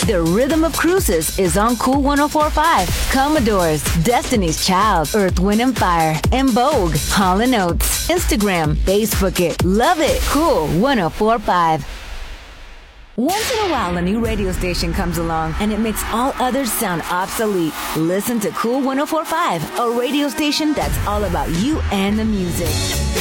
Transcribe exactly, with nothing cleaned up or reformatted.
The rhythm of cruises is on Cool ten forty-five. Commodores, Destiny's Child, Earth, Wind and Fire, and Vogue, Hall and Oates. Instagram, Facebook it, love it. Cool ten forty-five. Once in a while, a new radio station comes along and it makes all others sound obsolete. Listen to Cool ten forty-five, a radio station that's all about you and the music.